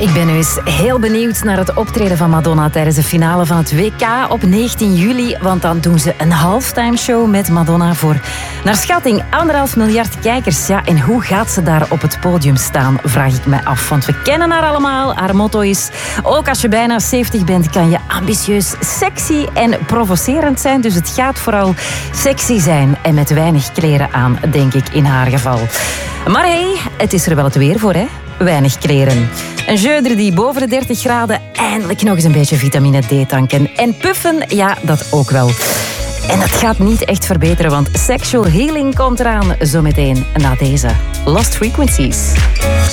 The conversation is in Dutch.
Ik ben nu eens heel benieuwd naar het optreden van Madonna tijdens de finale van het WK op 19 juli. Want dan doen ze een halftime show met Madonna voor, naar schatting, 1,5 miljard kijkers. Ja, en hoe gaat ze daar op het podium staan, vraag ik mij af. Want we kennen haar allemaal. Haar motto is, ook als je bijna 70 bent, kan je ambitieus, sexy en provocerend zijn. Dus het gaat vooral sexy zijn en met weinig kleren aan, denk ik in haar geval. Maar hey, het is er wel het weer voor, hè? Weinig kleren. Een jeuder die boven de 30 graden eindelijk nog eens een beetje vitamine D tanken. En puffen, ja, dat ook wel. En dat gaat niet echt verbeteren, want Sexual Healing komt eraan zometeen na deze Lost Frequencies.